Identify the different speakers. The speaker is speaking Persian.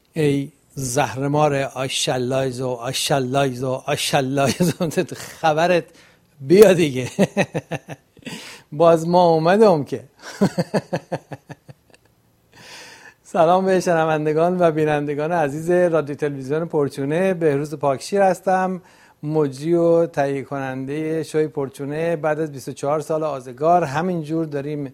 Speaker 1: ای زهرمار آشالایز و آشالایز و آشالایز خبرت بیا دیگه. باز ما اومدم که. سلام به شنوندگان و بینندگان عزیز رادیو تلویزیون پرچونه. بهروز پاکشیر هستم، مجری و تهیه کننده شوی پرچونه. بعد از 24 سال آزگار همینجور داریم